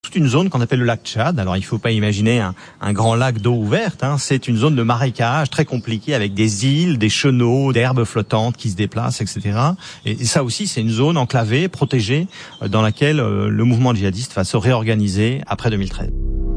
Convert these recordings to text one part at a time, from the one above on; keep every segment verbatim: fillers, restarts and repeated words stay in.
toute une zone qu'on appelle le lac Tchad. Alors il faut pas imaginer un, un grand lac d'eau ouverte, hein. C'est une zone de marécage très compliquée avec des îles, des chenaux, d'herbes flottantes qui se déplacent, et cetera. Et, et ça aussi, c'est une zone enclavée, protégée, euh, dans laquelle euh, le mouvement djihadiste va se réorganiser après deux mille treize.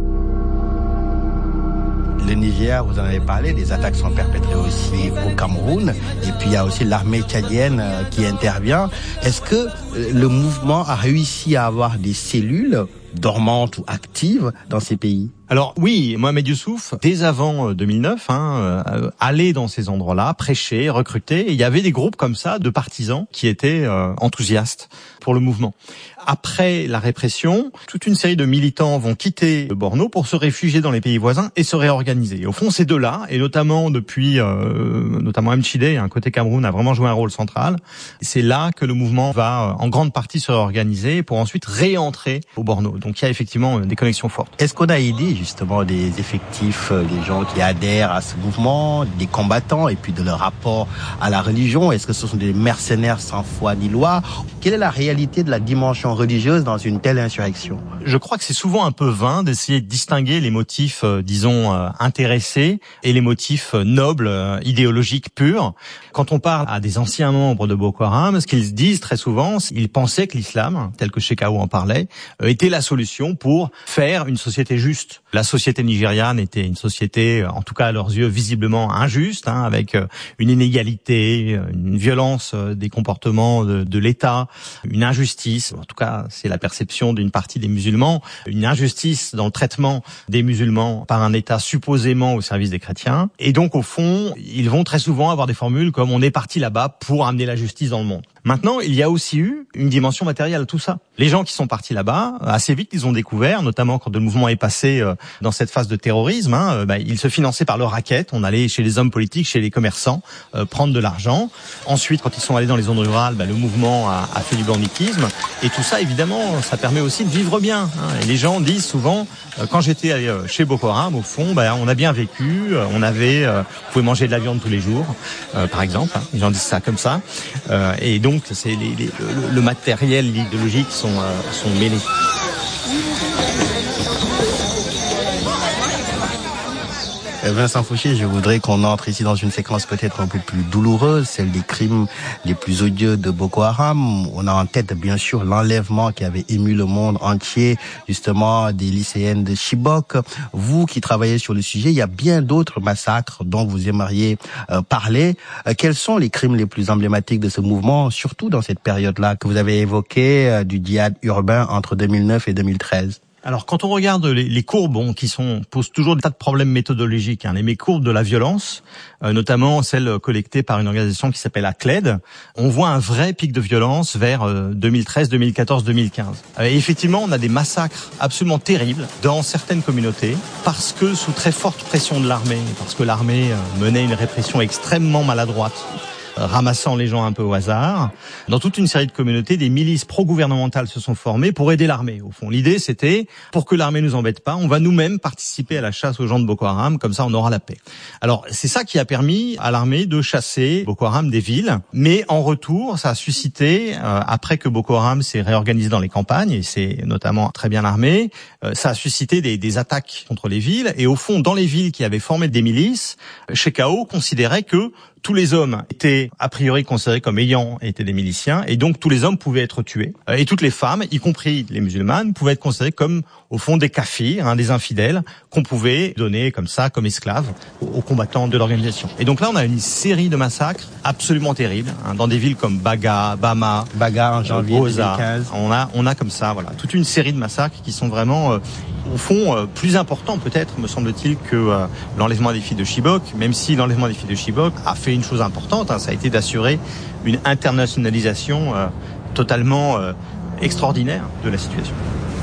Le Niger, vous en avez parlé, les attaques sont perpétrées aussi au Cameroun, et puis il y a aussi l'armée tchadienne qui intervient. Est-ce que le mouvement a réussi à avoir des cellules dormantes ou actives dans ces pays ? Alors oui, Mohamed Youssouf, dès avant deux mille neuf, hein, euh, allait dans ces endroits-là, prêcher, recruter. Et il y avait des groupes comme ça de partisans qui étaient euh, enthousiastes pour le mouvement. Après la répression, toute une série de militants vont quitter le Borno pour se réfugier dans les pays voisins et se réorganiser. Et au fond, ces deux-là, et notamment depuis, euh, notamment Mchide, un côté Cameroun, a vraiment joué un rôle central. C'est là que le mouvement va en grande partie se réorganiser pour ensuite réentrer au Borno. Donc il y a effectivement des connexions fortes. Est-ce qu'on a idée justement des effectifs, des gens qui adhèrent à ce mouvement, des combattants, et puis de leur rapport à la religion? Est-ce que ce sont des mercenaires sans foi ni loi? Quelle est la réalité de la dimension religieuse dans une telle insurrection? Je crois que c'est souvent un peu vain d'essayer de distinguer les motifs, euh, disons, euh, intéressés et les motifs euh, nobles, euh, idéologiques purs. Quand on parle à des anciens membres de Boko Haram, ce qu'ils disent très souvent, ils pensaient que l'islam, tel que Shekau en parlait, euh, était la solution pour faire une société juste. La société nigériane était une société, en tout cas à leurs yeux, visiblement injuste, hein, avec une inégalité, une violence des comportements de, de l'État, une injustice, en tout cas c'est la perception d'une partie des musulmans, une injustice dans le traitement des musulmans par un État supposément au service des chrétiens. Et donc au fond, ils vont très souvent avoir des formules comme on est parti là-bas pour amener la justice dans le monde. Maintenant, il y a aussi eu une dimension matérielle à tout ça. Les gens qui sont partis là-bas, assez vite, ils ont découvert, notamment quand le mouvement est passé dans cette phase de terrorisme, hein, bah, ils se finançaient par le racket. On allait chez les hommes politiques, chez les commerçants, euh, prendre de l'argent. Ensuite, quand ils sont allés dans les zones rurales, bah, le mouvement a, a fait du banditisme. Et tout ça, évidemment, ça permet aussi de vivre bien. Hein. Et les gens disent souvent, euh, quand j'étais euh, chez Boko Haram, au fond, bah, on a bien vécu. Euh, on avait, euh, on pouvait manger de la viande tous les jours, euh, par exemple. Hein. Les gens disent ça comme ça. Euh, et donc, c'est les, les, le, le matériel, l'idéologique sont, euh, sont mêlés. Vincent Fouché, je voudrais qu'on entre ici dans une séquence peut-être un peu plus douloureuse, celle des crimes les plus odieux de Boko Haram. On a en tête, bien sûr, l'enlèvement qui avait ému le monde entier, justement, des lycéennes de Chibok. Vous qui travaillez sur le sujet, il y a bien d'autres massacres dont vous aimeriez euh, parler. Euh, quels sont les crimes les plus emblématiques de ce mouvement, surtout dans cette période-là que vous avez évoquée, euh, du djihad urbain entre deux mille neuf et deux mille treize? Alors, quand on regarde les, les courbes, bon, qui sont posent toujours des tas de problèmes méthodologiques, hein, les courbes de la violence, euh, notamment celle collectée par une organisation qui s'appelle A C L E D, on voit un vrai pic de violence vers euh, deux mille treize, deux mille quatorze, deux mille quinze. Euh, et effectivement, on a des massacres absolument terribles dans certaines communautés, parce que sous très forte pression de l'armée, parce que l'armée euh, menait une répression extrêmement maladroite, ramassant les gens un peu au hasard. Dans toute une série de communautés, des milices pro-gouvernementales se sont formées pour aider l'armée. Au fond, l'idée, c'était, pour que l'armée nous embête pas, on va nous-mêmes participer à la chasse aux gens de Boko Haram, comme ça on aura la paix. Alors, c'est ça qui a permis à l'armée de chasser Boko Haram des villes, mais en retour, ça a suscité, euh, après que Boko Haram s'est réorganisé dans les campagnes, et c'est notamment très bien armé, euh, ça a suscité des, des attaques contre les villes, et au fond, dans les villes qui avaient formé des milices, Shekau considérait que tous les hommes étaient a priori considérés comme ayant été des miliciens, et donc tous les hommes pouvaient être tués. Et toutes les femmes, y compris les musulmanes, pouvaient être considérées comme, au fond, des kafirs, hein, des infidèles, qu'on pouvait donner comme ça, comme esclaves, aux combattants de l'organisation. Et donc là, on a une série de massacres absolument terribles, hein, dans des villes comme Baga, Bama, Baga en janvier Boza. deux mille quinze. On a, on a comme ça, voilà, toute une série de massacres qui sont vraiment, euh, au fond, euh, plus importants peut-être, me semble-t-il, que euh, l'enlèvement des filles de Chibok, même si l'enlèvement des filles de Chibok a fait une chose importante, hein, ça a été d'assurer une internationalisation euh, totalement euh, extraordinaire de la situation.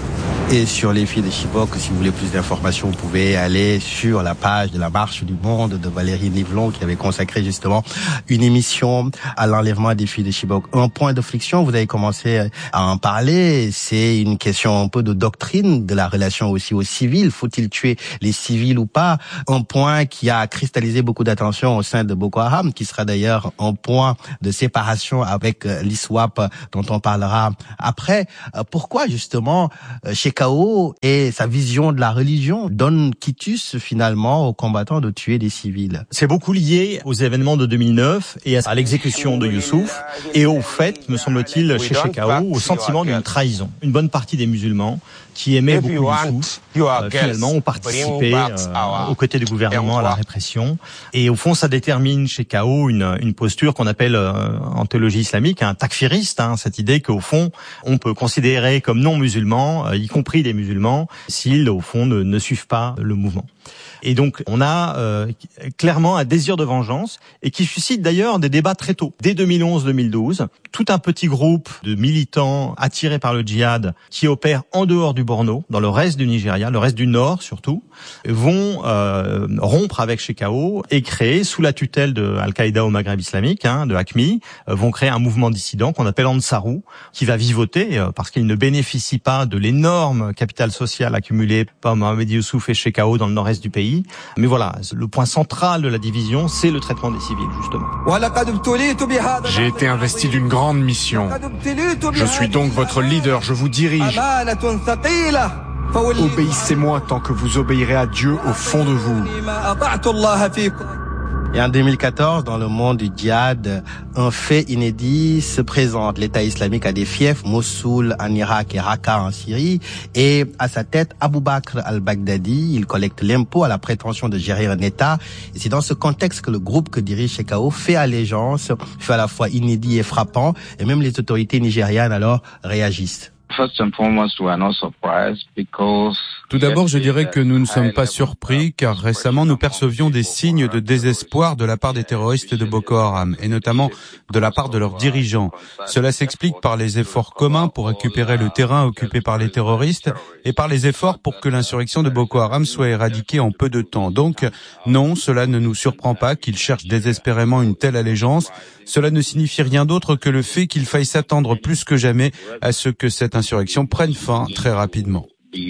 Et sur les filles de Chibok, si vous voulez plus d'informations, vous pouvez aller sur la page de la Marche du Monde de Valérie Nivelon, qui avait consacré justement une émission à l'enlèvement des filles de Chibok. Un point de friction, vous avez commencé à en parler, c'est une question un peu de doctrine de la relation aussi aux civils. Faut-il tuer les civils ou pas? Un point qui a cristallisé beaucoup d'attention au sein de Boko Haram, qui sera d'ailleurs un point de séparation avec l'I S W A P dont on parlera après. Pourquoi justement chez Shekau et sa vision de la religion donne quitus finalement aux combattants de tuer des civils. C'est beaucoup lié aux événements de deux mille neuf et à l'exécution de Youssouf et au fait, me semble-t-il, chez Shekau, au sentiment d'une trahison. Une bonne partie des musulmans qui aimaient beaucoup Youssouf, euh, finalement, ont participé euh, aux côtés du gouvernement à la répression. Et au fond, ça détermine chez Shekau une, une posture qu'on appelle euh, en théologie islamique un takfiriste, hein, cette idée qu'au fond, on peut considérer comme non musulmans, euh, y compris des musulmans, s'ils, au fond, ne, ne suivent pas le mouvement. Et donc, on a euh, clairement un désir de vengeance et qui suscite d'ailleurs des débats très tôt. Dès deux mille onze deux mille douze, tout un petit groupe de militants attirés par le djihad qui opèrent en dehors du Borno, dans le reste du Nigeria, le reste du nord surtout, vont euh, rompre avec Shekau et créer, sous la tutelle de Al-Qaïda au Maghreb islamique, hein, de Hakmi, euh, vont créer un mouvement dissident qu'on appelle Ansarou, qui va vivoter euh, parce qu'il ne bénéficie pas de l'énorme capital social accumulé par Mohamed Youssouf et Shekau dans le nord-est du pays. Mais voilà, le point central de la division, c'est le traitement des civils, justement. J'ai été investi d'une grande mission. Je suis donc votre leader, je vous dirige. Obéissez-moi tant que vous obéirez à Dieu au fond de vous. Et en deux mille quatorze, dans le monde du djihad, un fait inédit se présente. L'État islamique a des fiefs, Mossoul en Irak et Raqqa en Syrie. Et à sa tête, Abu Bakr al-Baghdadi. Il collecte l'impôt à la prétention de gérer un État. Et c'est dans ce contexte que le groupe que dirige Shekau fait allégeance, fait à la fois inédit et frappant. Et même les autorités nigérianes alors réagissent. Tout d'abord, je dirais que nous ne sommes pas surpris car récemment nous percevions des signes de désespoir de la part des terroristes de Boko Haram et notamment de la part de leurs dirigeants. Cela s'explique par les efforts communs pour récupérer le terrain occupé par les terroristes et par les efforts pour que l'insurrection de Boko Haram soit éradiquée en peu de temps. Donc non, cela ne nous surprend pas qu'ils cherchent désespérément une telle allégeance. Cela ne signifie rien d'autre que le fait qu'il faille s'attendre plus que jamais à ce que cette insurrection prenne fin très rapidement.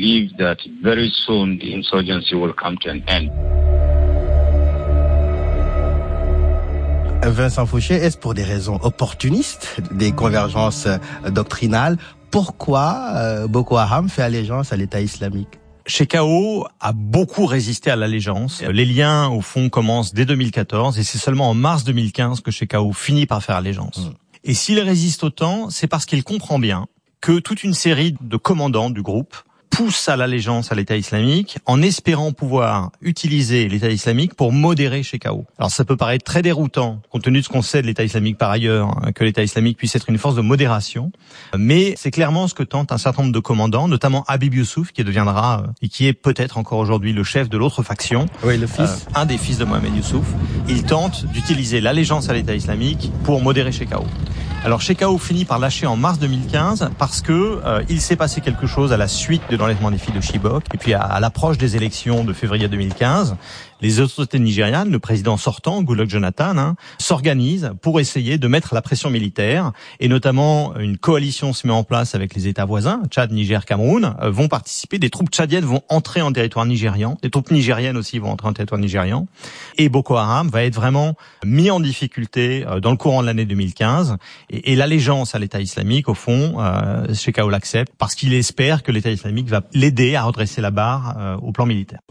Vincent Fouché, est-ce pour des raisons opportunistes, des convergences doctrinales? Pourquoi euh, Boko Haram fait allégeance à l'État islamique? Shekau a beaucoup résisté à l'allégeance. Les liens, au fond, commencent dès deux mille quatorze et c'est seulement en mars deux mille quinze que Shekau finit par faire allégeance. Mmh. Et s'il résiste autant, c'est parce qu'il comprend bien que toute une série de commandants du groupe poussent à l'allégeance à l'État islamique en espérant pouvoir utiliser l'État islamique pour modérer Shekau. Alors ça peut paraître très déroutant, compte tenu de ce qu'on sait de l'État islamique par ailleurs, hein, que l'État islamique puisse être une force de modération, mais c'est clairement ce que tente un certain nombre de commandants, notamment Habib Youssouf, qui deviendra, et qui est peut-être encore aujourd'hui le chef de l'autre faction, oui, le fils. Euh, un des fils de Mohamed Youssouf. Il tente d'utiliser l'allégeance à l'État islamique pour modérer Shekau. Alors Shekau finit par lâcher en mars deux mille quinze parce que euh, il s'est passé quelque chose à la suite de l'enlèvement des filles de Chibok et puis à, à l'approche des élections de février deux mille quinze. Les autorités nigérianes, le président sortant, Goodluck Jonathan, hein, s'organisent pour essayer de mettre la pression militaire et notamment une coalition se met en place avec les États voisins, Tchad, Niger, Cameroun, euh, vont participer. Des troupes tchadiennes vont entrer en territoire nigérian, des troupes nigériennes aussi vont entrer en territoire nigérian et Boko Haram va être vraiment mis en difficulté euh, dans le courant de l'année deux mille quinze et, et l'allégeance à l'État islamique, au fond, euh, Shekau l'accepte parce qu'il espère que l'État islamique va l'aider à redresser la barre euh, au plan militaire.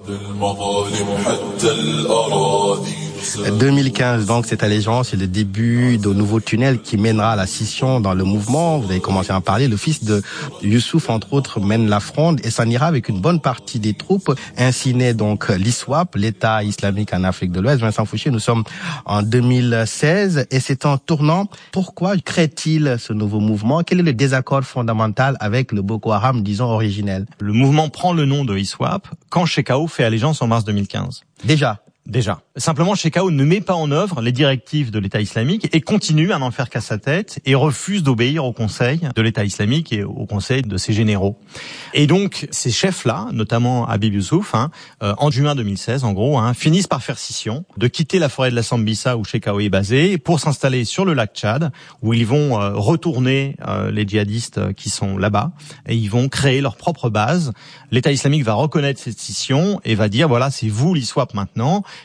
deux mille quinze, donc, cette allégeance, c'est le début de nouveau tunnel qui mènera à la scission dans le mouvement. Vous avez commencé à en parler. Le fils de Youssouf, entre autres, mène la fronde et s'en ira avec une bonne partie des troupes. Ainsi naît donc l'I S W A P, l'État islamique en Afrique de l'Ouest. Vincent Fouché, nous sommes en deux mille seize et c'est en tournant. Pourquoi crée-t-il ce nouveau mouvement? Quel est le désaccord fondamental avec le Boko Haram, disons, originel? Le mouvement prend le nom de I S W A P quand Shekau fait allégeance en mars deux mille quinze. Déjà Déjà. Simplement, Shekau ne met pas en œuvre les directives de l'État islamique et continue à n'en faire qu'à sa tête et refuse d'obéir au conseil de l'État islamique et au conseil de ses généraux. Et donc, ces chefs-là, notamment Habib Youssouf, hein, euh, en juin deux mille seize, en gros, hein, finissent par faire scission, de quitter la forêt de la Sambisa où Shekau est basé pour s'installer sur le lac Tchad, où ils vont euh, retourner euh, les djihadistes qui sont là-bas et ils vont créer leur propre base. L'État islamique va reconnaître cette scission et va dire, voilà, c'est vous l'I S W A P maintenant. Shekau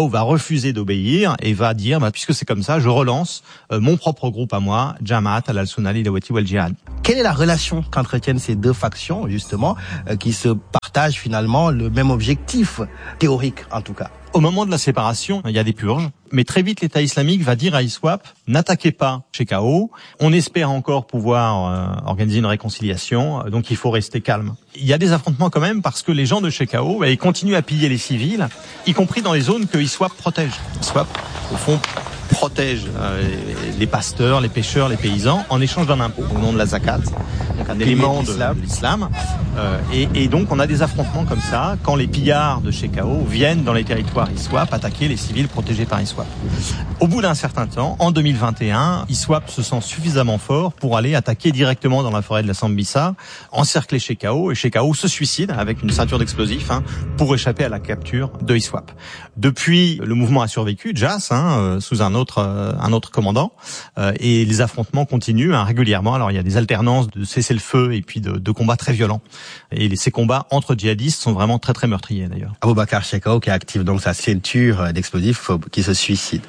va refuser d'obéir et va dire, bah, puisque c'est comme ça, je relance euh, mon propre groupe à moi, Jamaat al-Sunnah lil-Dawati wal-Jihad. Quelle est la relation qu'entretiennent ces deux factions, justement, euh, qui se partagent finalement le même objectif, théorique en tout cas? Au moment de la séparation, il y a des purges, mais très vite l'État islamique va dire à ISWAP, n'attaquez pas chez K O, on espère encore pouvoir euh, organiser une réconciliation, donc il faut rester calme. Il y a des affrontements quand même parce que les gens de chez K O, bah, ils continuent à piller les civils, y compris dans les zones que ISWAP protège. ISWAP, au fond, protège euh, les pasteurs, les pêcheurs, les paysans en échange d'un impôt au nom de la zakat, donc un élément de l'islam. Euh, et, et donc on a des affrontements comme ça quand les pillards de chez K O viennent dans les territoires ISWAP attaquer les civils protégés par ISWAP. Au bout d'un certain temps, en deux mille vingt et un, ISWAP se sent suffisamment fort pour aller attaquer directement dans la forêt de la Sambisa, encercler chez K O, et chez K O se suicide avec une ceinture d'explosifs hein, pour échapper à la capture de ISWAP. Depuis, le mouvement a survécu, J A S, hein, euh, sous un autre euh, un autre commandant, euh, et les affrontements continuent hein, régulièrement. Alors il y a des alternances de cessez-le-feu et puis de, de combats très violents. Et les, ces combats entre djihadistes sont vraiment très très meurtriers d'ailleurs. Aboubakar Shekau qui active donc sa ceinture d'explosifs qui se suicide.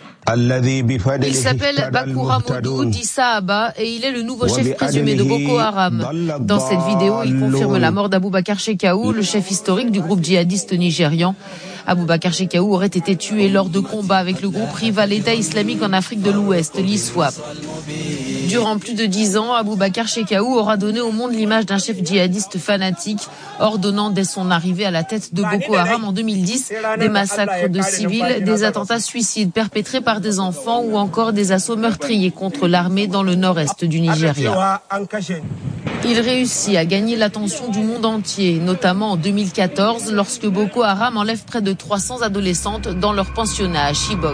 Il s'appelle Bakoura Modou d'Issa Abba et il est le nouveau chef présumé de Boko Haram. Dans cette vidéo, il confirme la mort d'Aboubacar Shekau, le chef historique du groupe djihadiste nigérian. Aboubacar Shekau aurait été tué lors de combats avec le groupe rival État islamique en Afrique de l'Ouest, l'ISWAP. Durant plus de dix ans, Aboubacar Shekau aura donné au monde l'image d'un chef djihadiste fanatique, ordonnant dès son arrivée à la tête de Boko Haram en deux mille dix des massacres de civils, des attentats suicides perpétrés par des enfants ou encore des assauts meurtriers contre l'armée dans le nord-est du Nigeria. Il réussit à gagner l'attention du monde entier, notamment en deux mille quatorze, lorsque Boko Haram enlève près de trois cents adolescentes dans leur pensionnat à Chibok.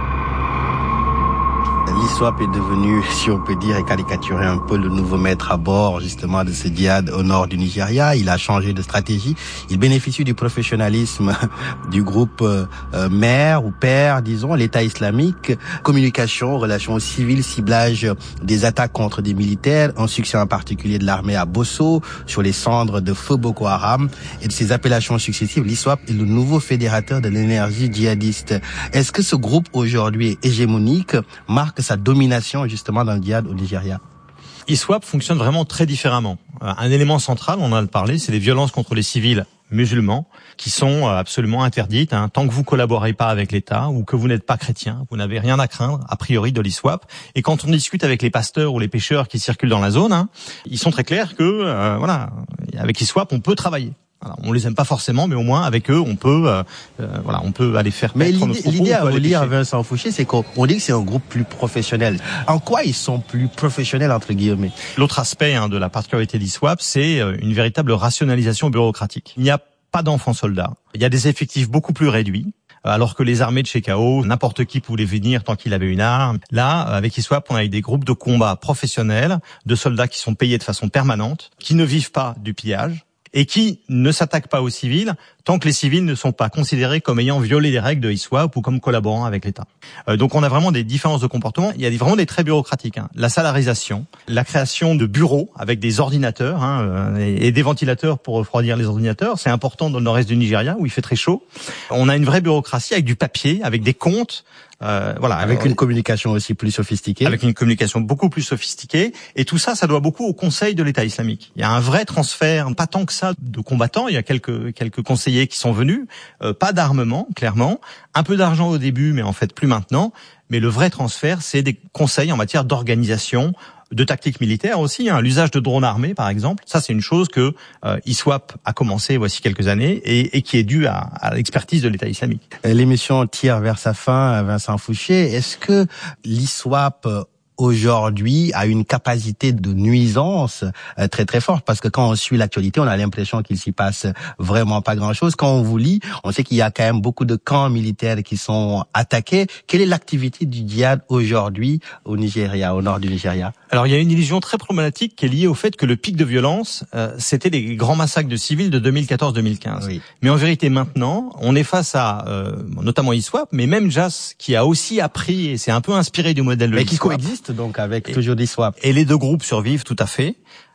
L'ISWAP est devenu, si on peut dire et caricaturer un peu, le nouveau maître à bord justement de ce djihad au nord du Nigeria. Il a changé de stratégie. Il bénéficie du professionnalisme du groupe euh, mère ou père, disons, l'État islamique. Communication, relations civiles, ciblage des attaques contre des militaires, un succès en particulier de l'armée à Bosso, sur les cendres de feu Boko Haram et de ses appellations successives. L'ISWAP est le nouveau fédérateur de l'énergie djihadiste. Est-ce que ce groupe aujourd'hui est hégémonique, marque sa domination justement dans le djihad au Nigeria? ISWAP fonctionne vraiment très différemment. Un élément central, on en a parlé, c'est les violences contre les civils musulmans qui sont absolument interdites. Hein. Tant que vous collaborez pas avec l'État ou que vous n'êtes pas chrétien, vous n'avez rien à craindre a priori de l'ISWAP. Et quand on discute avec les pasteurs ou les pêcheurs qui circulent dans la zone, hein, ils sont très clairs que euh, voilà, avec ISWAP on peut travailler. Alors, on les aime pas forcément, mais au moins avec eux, on peut, euh, euh, voilà, on peut aller faire. Mais l'idée, l'idée à vous lire, Vincent Fouché, c'est qu'on on dit que c'est un groupe plus professionnel. En quoi ils sont plus professionnels entre guillemets? L'autre aspect hein, de la particularité d'ISWAP, c'est une véritable rationalisation bureaucratique. Il n'y a pas d'enfants soldats. Il y a des effectifs beaucoup plus réduits. Alors que les armées de chez K O, n'importe qui pouvait venir tant qu'il avait une arme. Là, avec ISWAP, on a des groupes de combat professionnels, de soldats qui sont payés de façon permanente, qui ne vivent pas du pillage et qui ne s'attaquent pas aux civils tant que les civils ne sont pas considérés comme ayant violé les règles de ISWAP ou comme collaborant avec l'État. Euh, donc on a vraiment des différences de comportement. Il y a des, vraiment des traits bureaucratiques. Hein. La salarisation, la création de bureaux avec des ordinateurs hein, et, et des ventilateurs pour refroidir les ordinateurs. C'est important dans le nord-est du Nigeria où il fait très chaud. On a une vraie bureaucratie avec du papier, avec des comptes. Euh, voilà, avec alors, une communication aussi plus sophistiquée. Avec une communication beaucoup plus sophistiquée. Et tout ça, ça doit beaucoup au Conseil de l'État islamique. Il y a un vrai transfert, pas tant que ça, de combattants. Il y a quelques quelques conseillers qui sont venus. Euh, pas d'armement, clairement. Un peu d'argent au début, mais en fait plus maintenant. Mais le vrai transfert, c'est des conseils en matière d'organisation, de tactique militaire aussi, hein, l'usage de drones armés par exemple. Ça c'est une chose que euh, ISWAP a commencé voici quelques années et, et qui est due à, à l'expertise de l'État islamique. L'émission tire vers sa fin, Vincent Fouché. Est-ce que l'ISWAP aujourd'hui a une capacité de nuisance euh, très très forte, parce que quand on suit l'actualité, on a l'impression qu'il s'y passe vraiment pas grand-chose. Quand on vous lit, on sait qu'il y a quand même beaucoup de camps militaires qui sont attaqués. Quelle est l'activité du djihad aujourd'hui au Nigeria, au nord du Nigeria? Alors il y a une illusion très problématique qui est liée au fait que le pic de violence, euh, c'était les grands massacres de civils de deux mille quatorze deux mille quinze. Oui. Mais en vérité maintenant, on est face à euh, notamment ISWAP, mais même J A S qui a aussi appris et s'est un peu inspiré du modèle de mais l'ISWAP. qui coexiste donc avec et, toujours l'ISWAP. Et les deux groupes survivent tout à fait.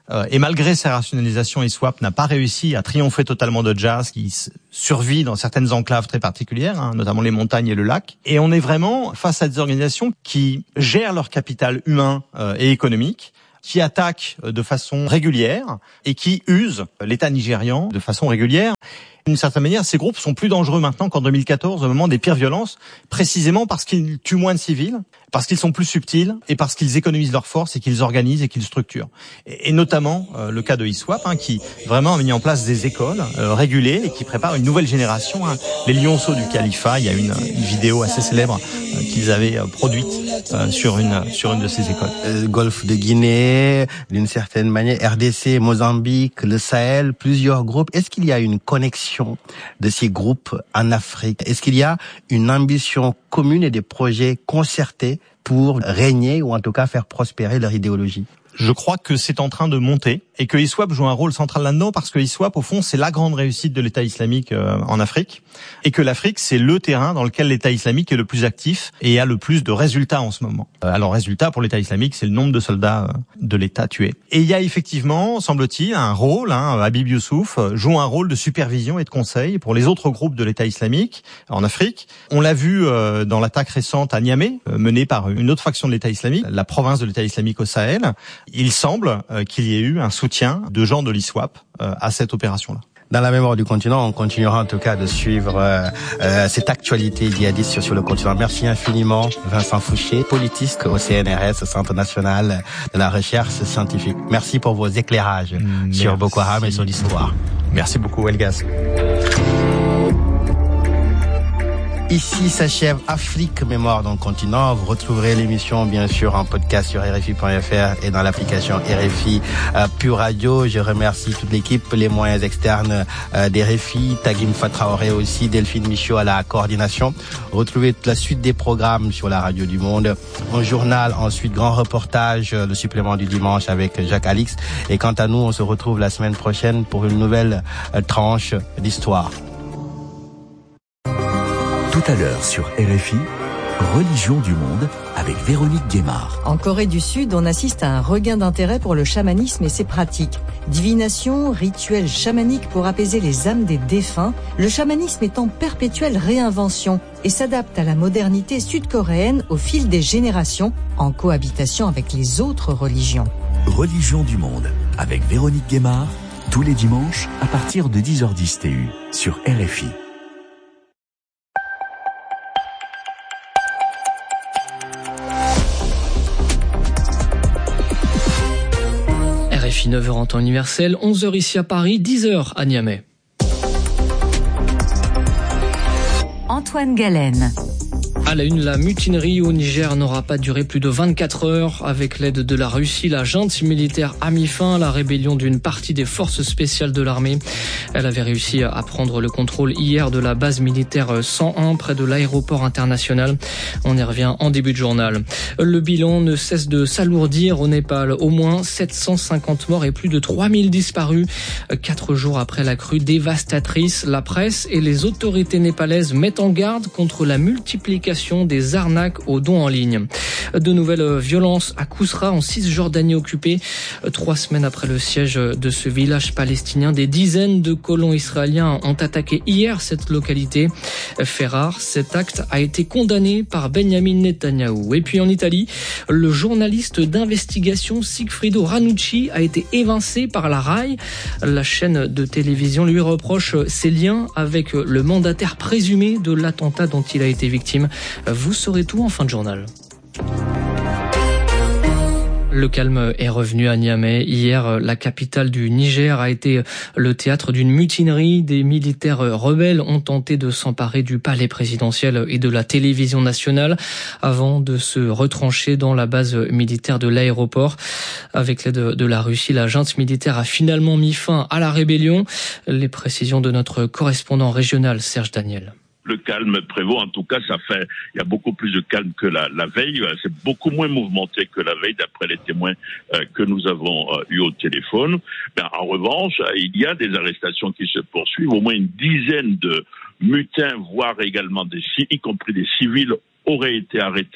Euh, et malgré sa rationalisation, ISWAP n'a pas réussi à triompher totalement de Jazz, qui survit dans certaines enclaves très particulières, hein, notamment les montagnes et le lac. Et on est vraiment face à des organisations qui gèrent leur capital humain euh, et économique, qui attaquent de façon régulière et qui usent l'État nigérian de façon régulière. D'une certaine manière, ces groupes sont plus dangereux maintenant qu'en deux mille quatorze, au moment des pires violences, précisément parce qu'ils tuent moins de civils, parce qu'ils sont plus subtils et parce qu'ils économisent leurs forces et qu'ils organisent et qu'ils structurent. Et, et notamment euh, le cas de ISWAP, hein, qui vraiment a mis en place des écoles euh, régulées et qui prépare une nouvelle génération. Hein. Les lionceaux du califat, il y a une, une vidéo assez célèbre euh, qu'ils avaient euh, produite euh, sur une sur une de ces écoles. Euh, Golfe de Guinée, d'une certaine manière, R D C, Mozambique, le Sahel, plusieurs groupes. Est-ce qu'il y a une connexion de ces groupes en Afrique? Est-ce qu'il y a une ambition commune et des projets concertés pour régner ou en tout cas faire prospérer leur idéologie? Je crois que c'est en train de monter et que ISWAP joue un rôle central là-dedans parce que ISWAP, au fond, c'est la grande réussite de l'État islamique euh, en Afrique et que l'Afrique, c'est le terrain dans lequel l'État islamique est le plus actif et a le plus de résultats en ce moment. Euh, alors, résultat pour l'État islamique, c'est le nombre de soldats euh, de l'État tués. Et il y a effectivement, semble-t-il, un rôle, hein, Habib Youssouf euh, joue un rôle de supervision et de conseil pour les autres groupes de l'État islamique en Afrique. On l'a vu euh, dans l'attaque récente à Niamey, euh, menée par une autre faction de l'État islamique, la province de l'État islamique au Sahel. Il semble euh, qu'il y ait eu un soutien de gens de l'ISWAP euh, à cette opération-là. Dans la mémoire du continent, on continuera en tout cas de suivre euh, euh, cette actualité djihadiste sur, sur le continent. Merci infiniment, Vincent Fouché, politiste au C N R S, Centre national de la recherche scientifique. Merci pour vos éclairages Merci. sur Boko Haram et son histoire. Merci beaucoup, Elgas. Ici s'achève Afrique Mémoire dans le continent. Vous retrouverez l'émission bien sûr en podcast sur R F I point F R et dans l'application R F I euh, Pure Radio. Je remercie toute l'équipe, les moyens externes euh, d'R F I, Tagim Fatraoré aussi, Delphine Michaud à la coordination. Retrouvez toute la suite des programmes sur la radio du monde. Un journal, ensuite grand reportage, le supplément du dimanche avec Jacques Alix. Et quant à nous, on se retrouve la semaine prochaine pour une nouvelle euh, tranche d'histoire. Tout à l'heure sur R F I, Religion du monde avec Véronique Guémard. En Corée du Sud, on assiste à un regain d'intérêt pour le chamanisme et ses pratiques. Divination, rituels chamaniques pour apaiser les âmes des défunts, le chamanisme est en perpétuelle réinvention et s'adapte à la modernité sud-coréenne au fil des générations, en cohabitation avec les autres religions. Religion du monde avec Véronique Guémard, tous les dimanches à partir de dix heures dix T U sur R F I. R F I neuf heures en temps universel, onze heures ici à Paris, dix heures à Niamey. Antoine Galen. À la une, la mutinerie au Niger n'aura pas duré plus de vingt-quatre heures. Avec l'aide de la Russie, la junte militaire a mis fin à la rébellion d'une partie des forces spéciales de l'armée. Elle avait réussi à prendre le contrôle hier de la base militaire cent un près de l'aéroport international. On y revient en début de journal. Le bilan ne cesse de s'alourdir au Népal. Au moins sept cent cinquante morts et plus de trois mille disparus. Quatre jours après la crue dévastatrice, la presse et les autorités népalaises mettent en garde contre la multiplication des arnaques aux dons en ligne. De nouvelles violences à Kousra en Cisjordanie occupée. Trois semaines après le siège de ce village palestinien, des dizaines de colons israéliens ont attaqué hier cette localité. Fait rare, cet acte a été condamné par Benjamin Netanyahou. Et puis en Italie, le journaliste d'investigation Sigfrido Ranucci a été évincé par la R A I. La chaîne de télévision lui reproche ses liens avec le mandataire présumé de l'attentat dont il a été victime. Vous saurez tout en fin de journal. Le calme est revenu à Niamey. Hier, la capitale du Niger a été le théâtre d'une mutinerie. Des militaires rebelles ont tenté de s'emparer du palais présidentiel et de la télévision nationale avant de se retrancher dans la base militaire de l'aéroport. Avec l'aide de la Russie, la junte militaire a finalement mis fin à la rébellion. Les précisions de notre correspondant régional, Serge Daniel. Le calme prévaut, en tout cas, ça fait, il y a beaucoup plus de calme que la, la veille. C'est beaucoup moins mouvementé que la veille, d'après les témoins euh, que nous avons euh, eus au téléphone. Mais en revanche, il y a des arrestations qui se poursuivent. Au moins une dizaine de mutins, voire également des, y compris des civils, auraient été arrêtés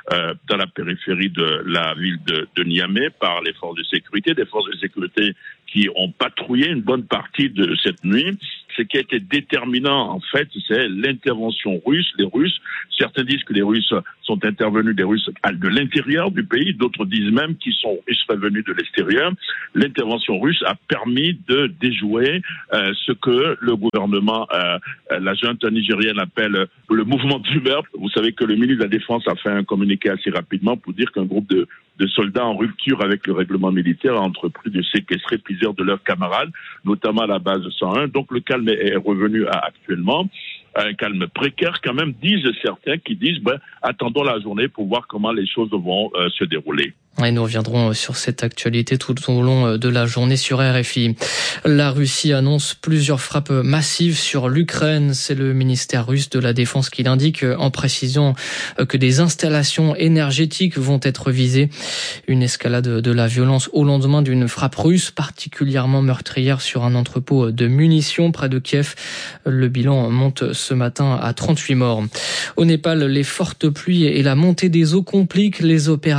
euh, dans la périphérie de la ville de, de Niamey par les forces de sécurité, des forces de sécurité qui ont patrouillé une bonne partie de cette nuit. Ce qui a été déterminant, en fait, c'est l'intervention russe. Les Russes, certains disent que les Russes sont intervenus, des Russes de l'intérieur du pays, d'autres disent même qu'ils sont ils seraient venus de l'extérieur. L'intervention russe a permis de déjouer euh, ce que le gouvernement, euh, la junte nigérienne appelle le mouvement d'humeur. Vous savez que le ministre de la Défense a fait un communiqué assez rapidement pour dire qu'un groupe de de soldats en rupture avec le règlement militaire a entrepris de séquestrer plusieurs de leurs camarades, notamment à la base cent un. Donc le calme est revenu à actuellement. Un calme précaire quand même, disent certains qui disent ben, attendons la journée pour voir comment les choses vont euh, se dérouler. Et nous reviendrons sur cette actualité tout au long de la journée sur R F I. La Russie annonce plusieurs frappes massives sur l'Ukraine. C'est le ministère russe de la Défense qui l'indique en précisant que des installations énergétiques vont être visées. Une escalade de la violence au lendemain d'une frappe russe particulièrement meurtrière sur un entrepôt de munitions près de Kiev. Le bilan monte ce matin à trente-huit morts. Au Népal, les fortes pluies et la montée des eaux compliquent les opérations.